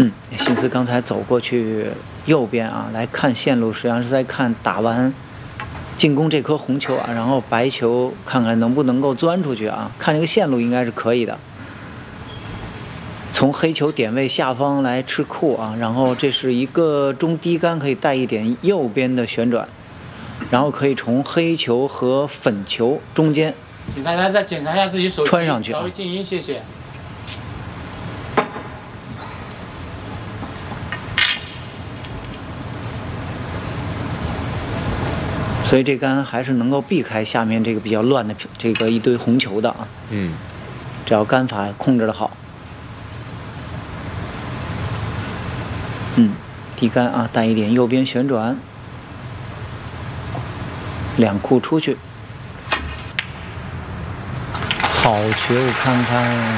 心思刚才走过去右边啊，来看线路，实际上是在看打完进攻这颗红球啊，然后白球看看能不能够钻出去啊，看这个线路应该是可以的。从黑球点位下方来吃库啊，然后这是一个中低杆，可以带一点右边的旋转，然后可以从黑球和粉球中间， 请大家再检查一下自己手机， 穿上去调为静音，谢谢。 所以这杆还是能够避开下面这个比较乱的这个一堆红球的啊。只要杆法控制的好。低杆啊，带一点右边旋转，两库出去。好球，看看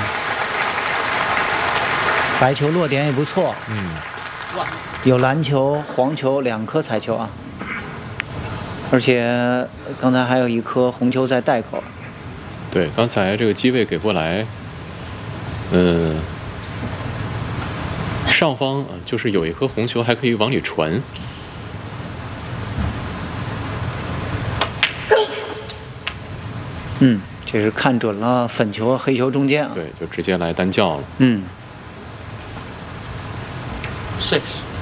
白球落点也不错。有蓝球、黄球2颗彩球啊，而且刚才还有一颗红球在袋口。 对，刚才这个机位给过来，上方就是有一颗红球，还可以往里传。 这是看准了粉球和黑球中间啊。 对，就直接来单叫了。 6